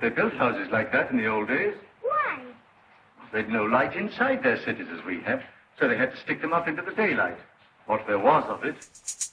They built houses like that in the old days. Why? They'd no light inside their cities as we have, so they had to stick them up into the daylight. What there was of it.